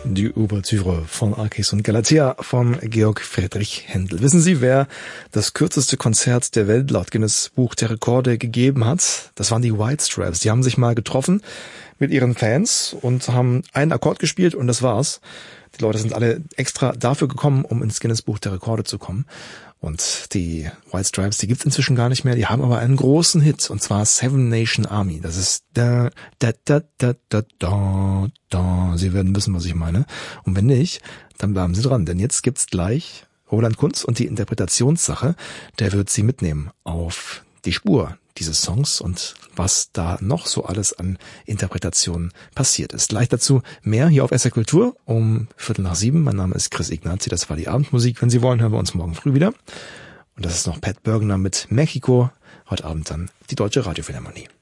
Die Ouvertüre von Arcis und Galatea von Georg Friedrich Händel. Wissen Sie, wer das kürzeste Konzert der Welt laut Guinness Buch der Rekorde gegeben hat? Das waren die White Stripes. Die haben sich mal getroffen mit ihren Fans und haben einen Akkord gespielt und das war's. Die Leute sind alle extra dafür gekommen, um ins Guinness Buch der Rekorde zu kommen. Und die White Stripes, die gibt's inzwischen gar nicht mehr. Die haben aber einen großen Hit, und zwar Seven Nation Army. Das ist da, da, da, da, da, da, da. Sie werden wissen, was ich meine. Und wenn nicht, dann bleiben Sie dran, denn jetzt gibt's gleich Roland Kunz und die Interpretationssache. Der wird Sie mitnehmen auf die Spur dieses Songs und was da noch so alles an Interpretationen passiert ist. Gleich dazu mehr hier auf SR Kultur um 6:45. Mein Name ist Chris Ignazi, das war die Abendmusik. Wenn Sie wollen, hören wir uns morgen früh wieder. Und das ist noch Pat Bergener mit Mexiko. Heute Abend dann die Deutsche Radiophilharmonie.